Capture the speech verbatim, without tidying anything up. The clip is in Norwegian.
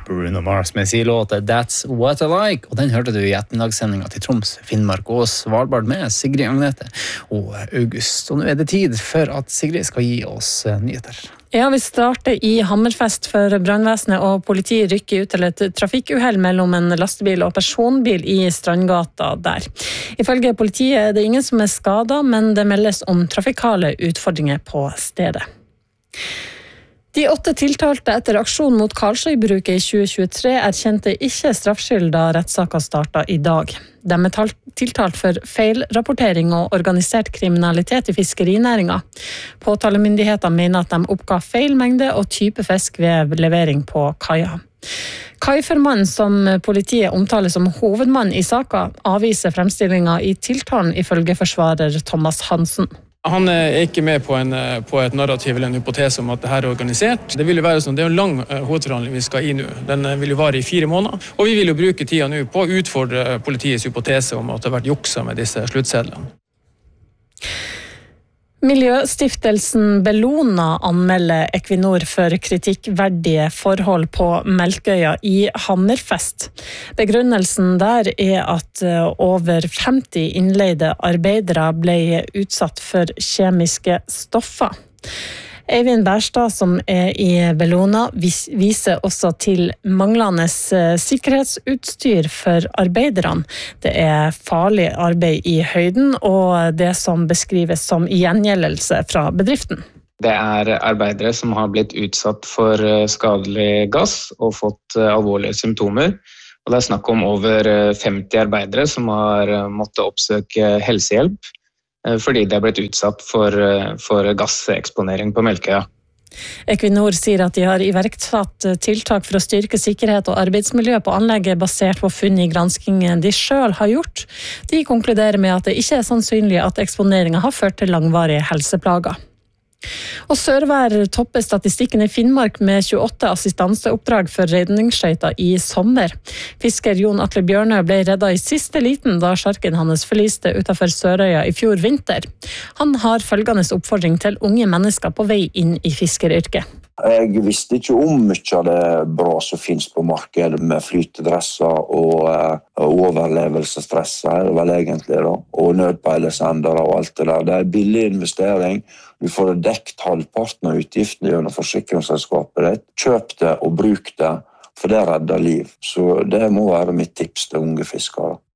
Bruno Mars med sin låt That's What I Like, og den hørte du i ettermiddagssendingen til Troms, Finnmark og Svalbard med Sigrid Agnete og August. Og nå er det tid for at Sigrid skal gi oss nyheter. Ja, vi starter i Hammerfest for brannvesenet og politiet rykker ut til et trafikkuhell mellom en lastebil og personbil i Strandgata der. Ifølge politiet er det ingen som er skadet, men det meldes om trafikale utfordringer på stedet. De åtte tiltalte etter aksjon mot Karlsøybruket i tjue tjuetre erkjente ikke straffskyld da rettssaken startet i dag. De er tiltalt for feilrapportering og organisert kriminalitet i fiskerinæringen. Påtalemyndighetene mener at de oppga feil mengde og type fisk ved levering på kaia. Kaiformannen, som politiet omtaler som hovedmann i saken, avviser fremstillingen i tiltalen ifølge forsvarer Thomas Hansen. Han er ikke med på, en, på et narrativ eller en hypotese om at det her er organisert. Det vil jo være sånn, det er en lang hovedforhandling vi skal i nå. Den vil jo vare i fire måneder. Og vi vil jo bruke tida nå på å utfordre politiets hypotese om at det har vært juksa med disse sluttsedlene. Miljøstiftelsen Bellona anmelder Equinor for kritikkverdige forhold på Melkøya i Hammerfest. Begrunnelsen der er at over femti innleide arbeidere ble utsatt for kjemiske stoffer. Eivind Bærstad, som er i Bellona, viser også til manglende sikkerhetsutstyr for arbeiderne. Det er farlig arbeid i høyden, og det som beskrives som gjengjeldelse fra bedriften. Det er arbeidere som har blitt utsatt for skadelig gass og fått alvorlige symptomer. Og det er snakk om over femti arbeidere som har måttet oppsøke helsehjelp fordi de har blitt utsatt for, for gasseksponering på Melkøya. Equinor sier at de har iverksatt tiltak for å styrke sikkerhet og arbeidsmiljø på anlegget basert på funn i granskingen de selv har gjort. De konkluderer med at det ikke er sannsynlig at eksponeringen har ført til langvarige helseplager. Og Sørvær topper statistikken i Finnmark med tjueåtte assistanseoppdrag for redningsskøyter i sommer. Fisker Jon Atle Bjørnø ble reddet i siste liten da sjarken hans forliste utenfor Sørøya i fjor vinter. Han har følgende oppfordring til unge mennesker på vei inn i fiskeryrket. Jeg visste ikke om mye av det bra som finnes på markedet med flytedresser og uh, overlevelsesdresser, er det vel egentlig da, og nødpeilesendere og alt det der. Det er billig investering. Du får dekket halvparten av utgiftene gjennom forsikringsselskapet ditt. Kjøp det og bruk det, for det redder liv. Så det må være mitt tips til unge fiskere.